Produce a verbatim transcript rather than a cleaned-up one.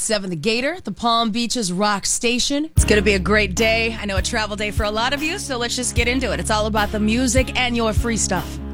seven The Gator, the Palm Beaches Rock Station. It's going to be a great day. I know a travel day for a lot of you, so let's just get into it. It's all about the music and your free stuff.